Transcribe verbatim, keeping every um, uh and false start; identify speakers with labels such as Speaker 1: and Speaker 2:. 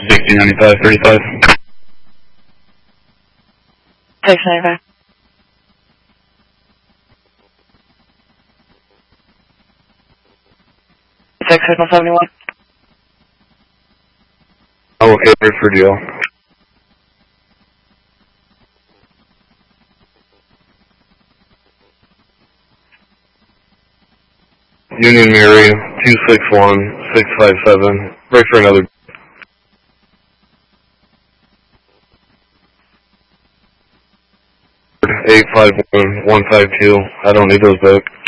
Speaker 1: sixty ninety-five thirty-five.
Speaker 2: six ninety-five. six signal seventy-one.
Speaker 1: I'm okay for deal. Union Mary, two six one six five seven. Break for another. eight five one one five two. I don't need those back.